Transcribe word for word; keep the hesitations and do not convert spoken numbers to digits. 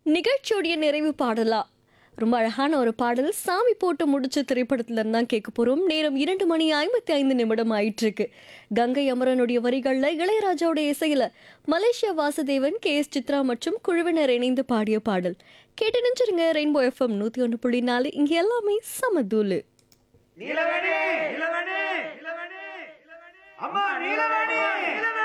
நிகழ்ச்சியுடைய நிறைவு பாடலா ரொம்ப அழகான ஒரு பாடல் சாமி போட்டு முடிச்ச திரைப்படத்துல இருந்து தான் கேட்க போறோம். நேரம் இரண்டு மணி ஐம்பத்தி ஐந்து நிமிடம் ஆயிட்டு இருக்கு. கங்கை அமரனுடைய வரிகள்ல இளையராஜாவுடைய இசையில Malaysia Vasudevan, K S Chitra மற்றும் குழுவினர் இணைந்து பாடிய பாடல் கேட்டு நினைச்சிருங்க. ரெயின்போ எஃப்எம் நூத்தி ஒன்று புள்ளி நாலு இங்க எல்லாமே சமதூளு. நீலவேணி நீலவேணி நீலவேணி அம்மா நீலவேணி